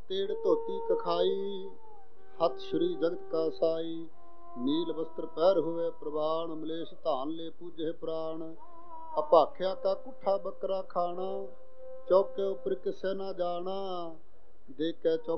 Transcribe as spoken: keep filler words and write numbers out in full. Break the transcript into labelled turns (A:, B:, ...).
A: तेड़ धोती कखाई, हथ श्री जगत का साई। नील वस्त्र पैर हुए प्रवाण, मलेश धान ले पूजे प्राण। अभाख्या का कुठा बकरा खाना, चौके उपर किसे ना जाना। देखे चौके